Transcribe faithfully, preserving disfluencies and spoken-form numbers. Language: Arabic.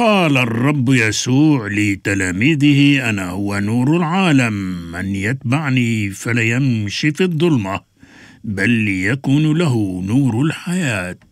قال الرب يسوع لتلاميذه: أنا هو نور العالم، من يتبعني فلا يمشي في الظلمة بل ليكون له نور الحياة.